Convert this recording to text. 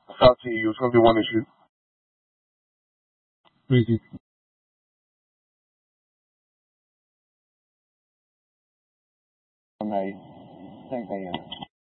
Salty, you was going to do one issue. Crazy. Mate, thank you.